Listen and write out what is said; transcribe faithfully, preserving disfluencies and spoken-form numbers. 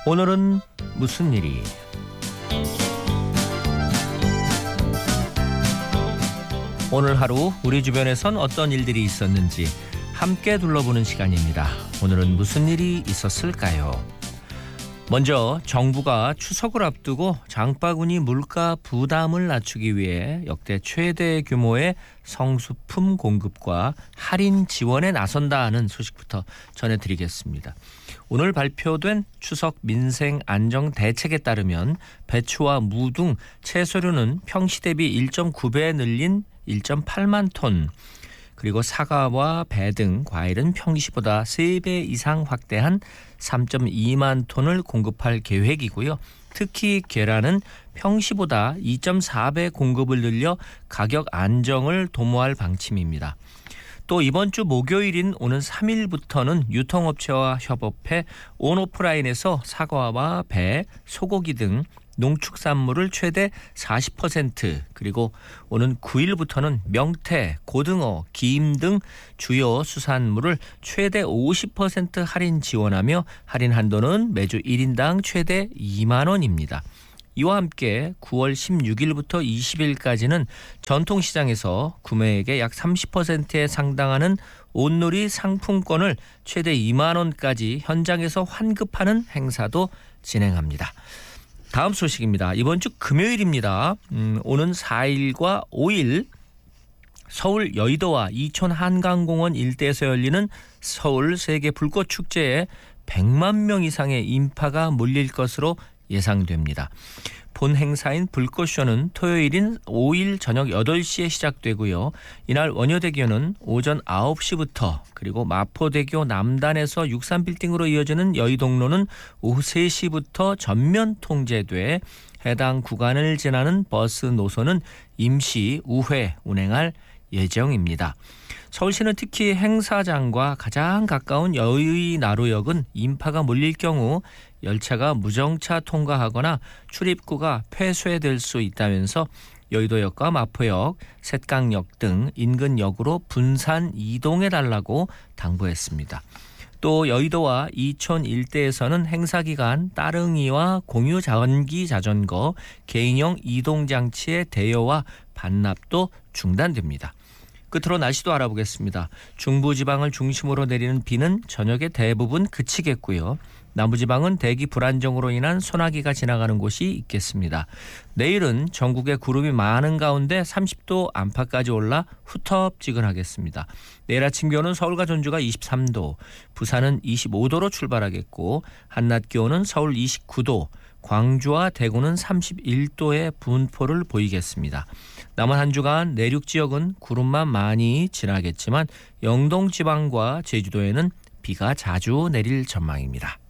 오늘은 무슨 일이? 오늘 하루 우리 주변에선 어떤 일들이 있었는지 함께 둘러보는 시간입니다. 오늘은 무슨 일이 있었을까요? 먼저 정부가 추석을 앞두고 장바구니 물가 부담을 낮추기 위해 역대 최대 규모의 성수품 공급과 할인 지원에 나선다는 소식부터 전해드리겠습니다. 오늘 발표된 추석 민생 안정 대책에 따르면 배추와 무 등 채소류는 평시 대비 일 점 구 배 늘린 일 점 팔만 톤, 그리고 사과와 배 등 과일은 평시보다 세 배 이상 확대한 삼 점 이만 톤을 공급할 계획이고요. 특히 계란은 평시보다 이 점 사 배 공급을 늘려 가격 안정을 도모할 방침입니다. 또 이번 주 목요일인 오는 삼 일부터는 유통업체와 협업해 온오프라인에서 사과와 배, 소고기 등 농축산물을 최대 사십 퍼센트, 그리고 오는 구 일부터는 명태, 고등어, 김 등 주요 수산물을 최대 오십 퍼센트 할인 지원하며 할인 한도는 매주 일 인당 최대 이만 원입니다. 이와 함께 구월 십육일부터 이십일까지는 전통시장에서 구매액의 약 삼십 퍼센트에 상당하는 온누리 상품권을 최대 이만 원까지 현장에서 환급하는 행사도 진행합니다. 다음 소식입니다. 이번 주 금요일입니다. 음, 오는 사 일과 오 일 서울 여의도와 이촌 한강공원 일대에서 열리는 서울 세계 불꽃축제에 백만 명 이상의 인파가 몰릴 것으로 예상됩니다. 본 행사인 불꽃쇼는 토요일인 오 일 저녁 여덟 시에 시작되고요. 이날 원효대교는 오전 아홉 시부터, 그리고 마포대교 남단에서 육삼빌딩으로 이어지는 여의동로는 오후 세 시부터 전면 통제돼 해당 구간을 지나는 버스 노선은 임시 우회 운행할 예정입니다. 서울시는 특히 행사장과 가장 가까운 여의나루역은 인파가 몰릴 경우 열차가 무정차 통과하거나 출입구가 폐쇄될 수 있다면서 여의도역과 마포역, 셋강역 등 인근 역으로 분산 이동해달라고 당부했습니다. 또 여의도와 이촌 일대에서는 행사 기간 따릉이와 공유 전기 자전거, 개인용 이동장치의 대여와 반납도 중단됩니다. 끝으로 날씨도 알아보겠습니다. 중부지방을 중심으로 내리는 비는 저녁에 대부분 그치겠고요. 남부지방은 대기 불안정으로 인한 소나기가 지나가는 곳이 있겠습니다. 내일은 전국에 구름이 많은 가운데 삼십 도 안팎까지 올라 후텁지근하겠습니다. 내일 아침 기온은 서울과 전주가 이십삼 도, 부산은 이십오 도로 출발하겠고 한낮 기온은 서울 이십구 도, 광주와 대구는 삼십일 도의 분포를 보이겠습니다. 남은 한 주간 내륙 지역은 구름만 많이 지나겠지만 영동 지방과 제주도에는 비가 자주 내릴 전망입니다.